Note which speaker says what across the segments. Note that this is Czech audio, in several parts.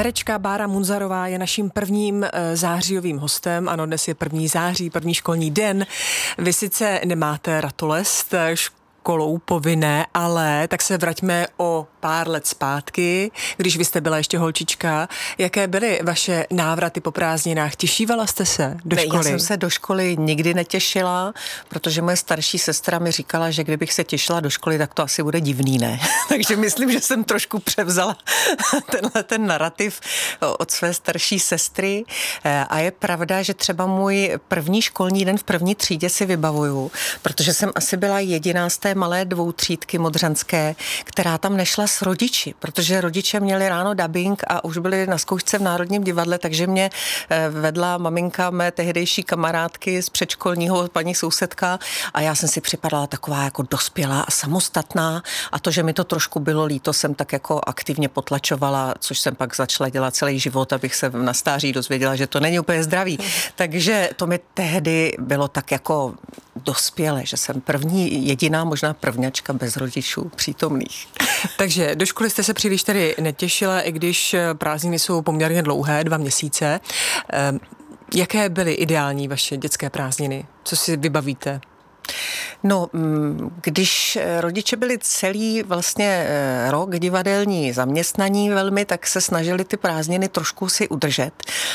Speaker 1: Herečka Bára Munzarová je naším prvním zářijovým hostem. Ano, dnes je 1. září, první školní den. Vy sice nemáte ratolest školou povinné, ale tak se vraťme o pár let zpátky, když vy jste byla ještě holčička. Jaké byly vaše návraty po prázdninách? Těšívala jste se do školy?
Speaker 2: Já jsem se do školy nikdy netěšila, protože moje starší sestra mi říkala, že kdybych se těšila do školy, tak to asi bude divný, ne? Takže myslím, že jsem trošku převzala ten narrativ od své starší sestry. A je pravda, že třeba můj první školní den v první třídě si vybavuju, protože jsem asi byla jediná z té malé dvoutřídky modřanské, která tam nešla s rodiči, protože rodiče měli ráno dabing a už byli na zkoušce v Národním divadle, takže mě vedla maminka mé tehdejší kamarádky z předškolního, paní sousedka, a já jsem si připadala taková jako dospělá a samostatná, a to, že mi to trošku bylo líto, jsem tak jako aktivně potlačovala, což jsem pak začala dělat celý život, abych se na stáří dozvěděla, že to není úplně zdravý. Takže to mi tehdy bylo tak jako dospělé, že jsem jediná možná prvňačka bez rodičů přítomných.
Speaker 1: Takže do školy jste se příliš tady netěšila, i když prázdniny jsou poměrně dlouhé, 2 měsíce. Jaké byly ideální vaše dětské prázdniny? Co si vybavíte?
Speaker 2: No, když rodiče byli celý vlastně rok divadelní zaměstnaní velmi, tak se snažili ty prázdniny trošku si udržet.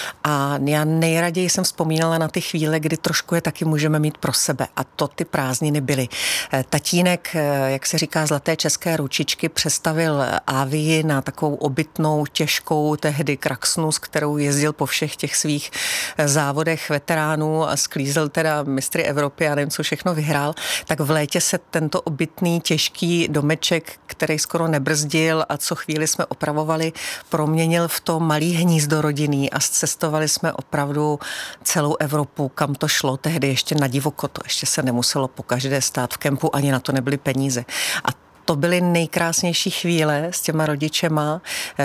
Speaker 2: A já nejraději jsem vzpomínala na ty chvíle, kdy trošku je taky můžeme mít pro sebe. A to ty prázdniny byly. Tatínek, jak se říká, zlaté české ručičky, přestavil Avii na takovou obytnou, těžkou tehdy Kraxnu, s kterou jezdil po všech těch svých závodech veteránů a sklízel teda mistry Evropy a nevím, co všechno vyhrál. Tak v létě se tento obytný, těžký domeček, který skoro nebrzdil a co chvíli jsme opravovali, proměnil v to malý hnízdo rodinný a cestovali jsme opravdu celou Evropu, kam to šlo. Tehdy ještě na divoko, to ještě se nemuselo pokaždé stát v kempu, ani na to nebyly peníze. A to byly nejkrásnější chvíle s těma rodičema.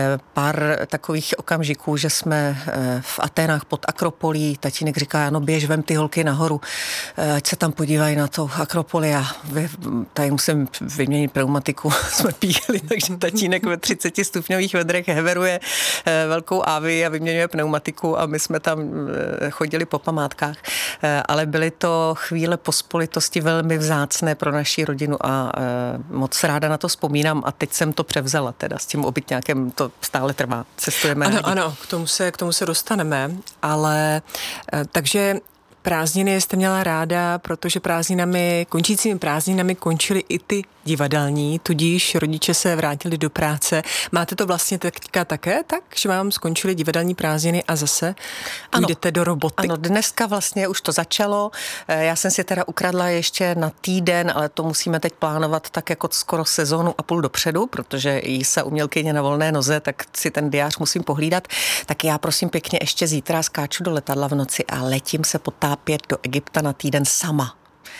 Speaker 2: Pár takových okamžiků, že jsme v Aténách pod Akropolí, tatínek říká, no běž, vem ty holky nahoru, ať se tam podívají na to Akropoli, a tady musím vyměnit pneumatiku, jsme píchli, takže tatínek ve 30 stupňových vedrech heveruje velkou Avii a vyměňuje pneumatiku a my jsme tam chodili po památkách. Ale byly to chvíle pospolitosti velmi vzácné pro naši rodinu a moc ráda na to vzpomínám a teď jsem to převzala teda s tím obytňákem, to stále trvá, cestujeme.
Speaker 1: Ano, k tomu se dostaneme, ale takže prázdniny jste měla ráda, protože končícími prázdninami končily i ty divadelní, tudíž rodiče se vrátili do práce. Máte to vlastně teďka také tak, že vám skončily divadelní prázdniny a zase půjdete do roboty?
Speaker 2: Ano, dneska vlastně už to začalo. Já jsem si teda ukradla ještě na týden, ale to musíme teď plánovat tak jako skoro sezónu a půl dopředu, protože se umělkyně na volné noze, tak si ten diář musím pohlídat. Tak já prosím pěkně ještě zítra skáču do letadla v noci a letím se potápět do Egypta na týden sama,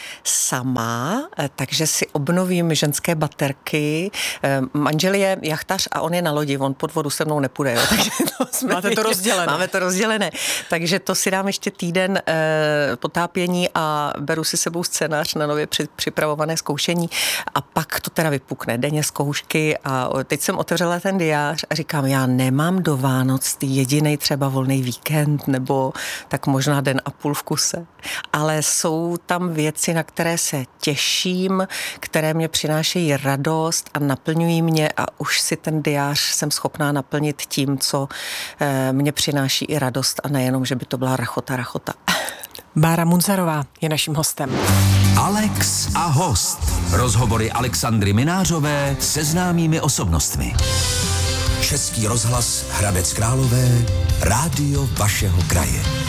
Speaker 2: takže si obnovím ženské baterky. Manžel je jachtař a on je na lodi, on pod vodu se mnou nepůjde. Jo, takže
Speaker 1: Máte to rozdělené.
Speaker 2: Máme to rozdělené. Takže to si dám ještě týden potápění a beru si sebou scénář na nově připravované zkoušení a pak to teda vypukne. Denně zkoušky a teď jsem otevřela ten diář a říkám, já nemám do Vánoc jedinej třeba volný víkend nebo tak možná den a půl v kuse. Ale jsou tam věci, na které se těším, které mě přinášejí radost a naplňují mě a už si ten diář jsem schopná naplnit tím, co mě přináší i radost a nejenom, že by to byla rachota.
Speaker 1: Bára Munzarová je naším hostem.
Speaker 3: Alex a host. Rozhovory Alexandry Minářové se známými osobnostmi. Český rozhlas Hradec Králové, rádio vašeho kraje.